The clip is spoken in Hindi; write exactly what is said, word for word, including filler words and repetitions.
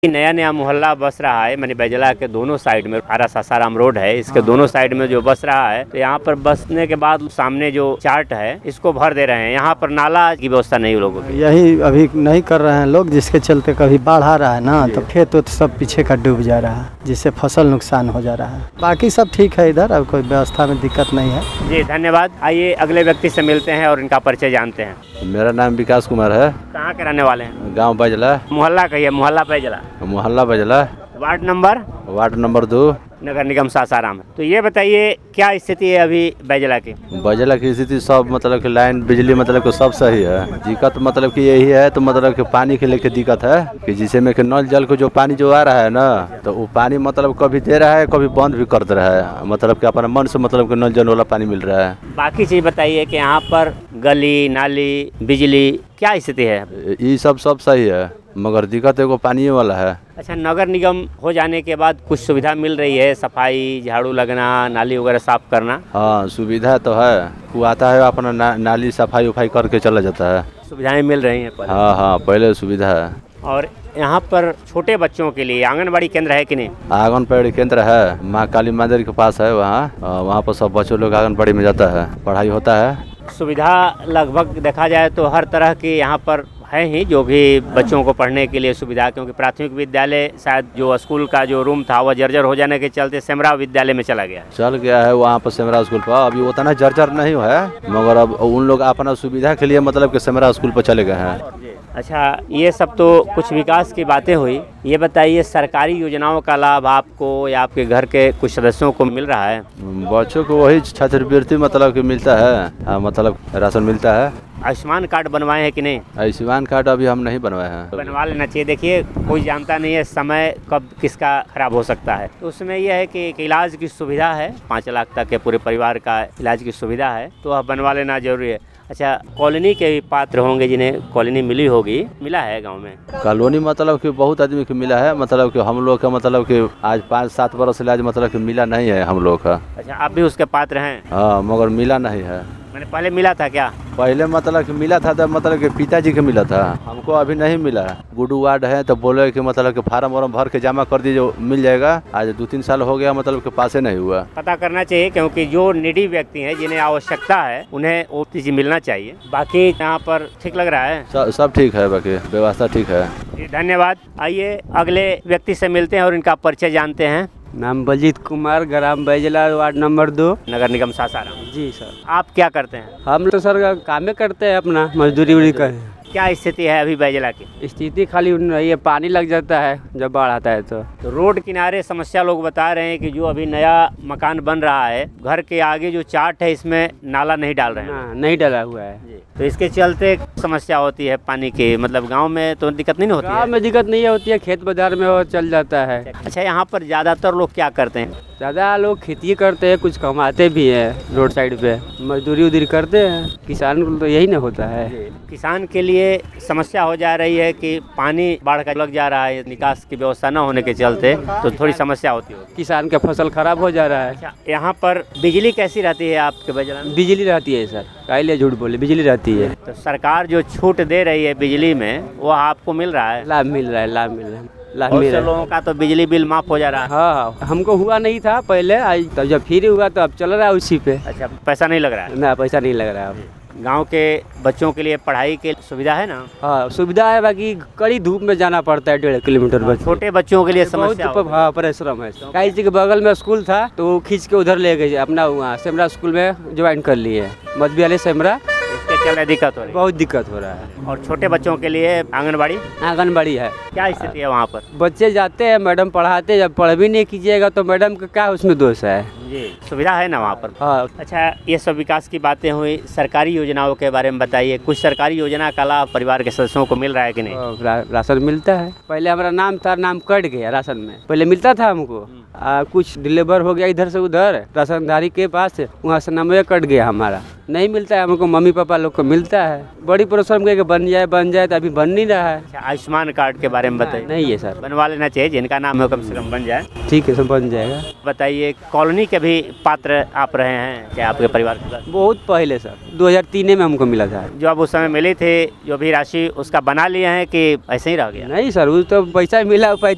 नया नया मोहल्ला बस रहा है मनी बैजला के दोनों साइड में आरा सासाराम रोड है, इसके दोनों साइड में जो बस रहा है, तो यहाँ पर बसने के बाद सामने जो चार्ट है इसको भर दे रहे हैं। यहाँ पर नाला की व्यवस्था नहीं लोगों की, यही अभी नहीं कर रहे हैं लोग, जिसके चलते कभी बाढ़ आ रहा है ना तो खेत तो सब पीछे का डूब जा रहा है, जिससे फसल नुकसान हो जा रहा है। बाकी सब ठीक है इधर, अब कोई व्यवस्था में दिक्कत नहीं है। जी धन्यवाद। आइए अगले व्यक्ति से मिलते हैं और इनका परिचय जानते हैं। मेरा नाम विकास कुमार है। कहाँ के रहने वाले हैं? गांव बैजला। मोहल्ला कहिए। मोहल्ला बैजला। मोहल्ला बैजला। Ward number? वार्ड नंबर दो, नगर निगम सासाराम। तो ये बताइए क्या स्थिति है अभी बैजला की? बैजला की स्थिति सब मतलब कि लाइन बिजली मतलब कि सब सही है। दिक्कत मतलब कि यही है तो मतलब कि पानी के लेके दिक्कत है कि जिससे में कि नल जल को जो पानी जो आ रहा है ना, तो वो पानी मतलब कभी दे रहा है कभी बंद भी कर दे रहा है, मतलब कि अपने मन से मतलब कि नल जल वाला पानी मिल रहा है। बाकी चीज बताइए कि यहाँ पर गली नाली बिजली क्या स्थिति है? ये सब सब सही है, मगर दिक्कत एगो पानी वाला है। अच्छा, नगर निगम हो जाने के बाद कुछ सुविधा मिल रही है? सफाई, झाड़ू लगना, नाली वगैरह साफ करना? हाँ सुविधा तो है, वो आता है अपना ना, नाली सफाई उफाई करके चला जाता है। सुविधाएं मिल रही हैं पहले? हाँ हाँ पहले सुविधा है। और यहाँ पर छोटे बच्चों के लिए आंगनबाड़ी केंद्र है कि नहीं? आंगनबाड़ी केंद्र है, माँ काली मंदिर के पास है, वहाँ वहाँ पर सब बच्चों लोग आंगनबाड़ी में जाता है, पढ़ाई होता है। सुविधा लगभग देखा जाए तो हर तरह की यहाँ पर है ही, जो भी बच्चों को पढ़ने के लिए सुविधा, क्योंकि प्राथमिक विद्यालय शायद जो स्कूल का जो रूम था वह जर्जर हो जाने के चलते सेमरा विद्यालय में चला गया चल गया है वहाँ पर सेमरा स्कूल पर। अभी उतना जर्जर नहीं है, मगर अब उन लोग अपना सुविधा के लिए मतलब कि सेमरा स्कूल पर चले गए हैं। अच्छा, ये सब तो कुछ विकास की बातें हुई। ये बताइए सरकारी योजनाओं का लाभ आपको या आपके घर के कुछ सदस्यों को मिल रहा है? बच्चों को वही छात्रवृत्ति मतलब कि मिलता है, आ, मतलब राशन मिलता है। आयुष्मान कार्ड बनवाए हैं कि नहीं? आयुष्मान कार्ड अभी हम नहीं बनवाए हैं। बनवा लेना चाहिए। देखिए कोई जानता नहीं है समय कब किसका खराब हो सकता है, तो उसमें यह है कि एक इलाज की सुविधा है, पाँच लाख तक के पूरे परिवार का इलाज की सुविधा है, तो वह बनवा लेना जरूरी है। अच्छा, कॉलोनी के भी पात्र होंगे जिन्हें कॉलोनी मिली होगी, मिला है गांव में? कॉलोनी मतलब कि बहुत आदमी को मिला है, मतलब कि हम लोग का मतलब कि आज पाँच सात बरस इलाज मतलब कि मिला नहीं है हम लोग का। अच्छा, आप भी उसके पात्र हैं? हाँ मगर मिला नहीं है। मैंने पहले मिला था क्या? पहले मतलब कि मिला था तो मतलब कि पिताजी के मिला था, हमको अभी नहीं मिला। गुडू वार्ड है तो बोले कि मतलब कि फार्म वार्म भर के जमा कर दीजिए मिल जाएगा। आज दो तीन साल हो गया मतलब कि पासे नहीं हुआ। पता करना चाहिए, क्योंकि जो निडी व्यक्ति हैं जिन्हें आवश्यकता है उन्हें वो चीज मिलना चाहिए। बाकी यहाँ पर ठीक लग रहा है? सब सब ठीक है, बाकी व्यवस्था ठीक है। जी धन्यवाद। आइए अगले व्यक्ति से मिलते हैं और इनका परिचय जानते हैं। नाम बलजीत कुमार, ग्राम बैजला, वार्ड नंबर दो, नगर निगम सासाराम। जी सर। आप क्या करते हैं? हम तो सर काम करते हैं, अपना मजदूरी उड़ी कर। क्या स्थिति है अभी बैजला की? स्थिति खाली ये पानी लग जाता है जब बाढ़ आता है तो। तो रोड किनारे समस्या लोग बता रहे हैं कि जो अभी नया मकान बन रहा है, घर के आगे जो चार्ट है इसमें नाला नहीं डाल रहे हैं। हाँ, नहीं डाला हुआ है, तो इसके चलते समस्या होती है पानी की। मतलब गांव में तो दिक्कत नहीं होती है? गाँव में दिक्कत नहीं होती है, खेत बाजार में वो चल जाता है। अच्छा, यहाँ पर ज्यादातर लोग क्या करते हैं? ज़्यादा लोग खेती करते हैं, कुछ कमाते भी हैं, रोड साइड पे मजदूरी उधरी करते हैं। किसान को तो यही ना होता है। किसान के लिए समस्या हो जा रही है कि पानी बाढ़ का लग जा रहा है, निकास की व्यवस्था न होने के चलते तो थोड़ी समस्या होती है। किसान का फसल खराब हो जा रहा है। अच्छा, यहाँ पर बिजली कैसी रहती है आपके बैजला में? बिजली रहती है सर, काहे झूठ बोले, बिजली रहती है। तो सरकार जो छूट दे रही है बिजली में वो आपको मिल रहा है? लाभ मिल रहा है, लाभ मिल रहा है, लाभ बहुत मिल से रहा है। लोगों का तो बिजली बिल माफ हो जा रहा है। हाँ हाँ, हमको हुआ नहीं था पहले, आज तब जब फ्री हुआ तो अब चल रहा है उसी पे। अच्छा, पैसा नहीं लग रहा है? ना, पैसा नहीं लग रहा है अब। गांव के बच्चों के लिए पढ़ाई की सुविधा है ना? हाँ सुविधा है, बाकी कड़ी धूप में जाना पड़ता है, डेढ़ किलोमीटर बच्चे। छोटे बच्चों के लिए बहुत समस्या हो। हाँ परिश्रम है। काहे के बगल में स्कूल था तो वो खींच के उधर ले गए, अपना वहाँ सेमरा स्कूल में ज्वाइन कर लिए, मध्य विद्यालय सेमरा। इसके चलते दिक्कत हो रही है? बहुत दिक्कत हो रहा है। और छोटे बच्चों के लिए आंगनबाड़ी? आंगनबाड़ी है। क्या स्थिति है वहाँ पर? बच्चे जाते हैं, मैडम पढ़ाते, जब पढ़ भी नहीं कीजिएगा तो मैडम का क्या उसमें दोष है? जी, सुविधा है ना वहाँ पर? हाँ। अच्छा, ये सब विकास की बातें हुई, सरकारी योजनाओं के बारे में बताइए। कुछ सरकारी योजना का लाभ परिवार के सदस्यों को मिल रहा है कि नहीं? रा, राशन मिलता है। पहले हमारा नाम था, नाम कट गया राशन में, पहले मिलता था हमको, आ, कुछ डिलीवर हो गया इधर से उधर राशनधारी के पास, वहाँ से नंबर कट गया हमारा, नहीं मिलता है हमको। मम्मी पापा लोग को मिलता है, बड़ी परिश्रम करके बन जाए बन जाए तो अभी बन नहीं रहा है। अच्छा, आयुष्मान कार्ड के बारे में बताइए। नहीं है सर, बनवा लेना चाहिए, जिनका नाम है कम से कम बन जाए। ठीक है, सब बन जाएगा। बताइए, कॉलोनी के भी पात्र आप रहे हैं क्या आपके परिवार के साथ? बहुत पहले सर, दो हज़ार तीन में हमको मिला था। जो अब उस समय मिली थी जो भी राशि, उसका बना लिए हैं कि ऐसे ही रह गया? नहीं सर, वो तो पैसा मिला,